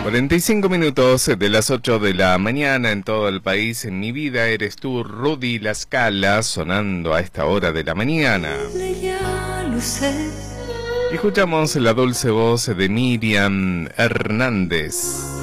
45 minutos de las 8 de la mañana en todo el país. En Mi Vida Eres Tú, Rudy La Scala, sonando a esta hora de la mañana. Y escuchamos la dulce voz de Miriam Hernández.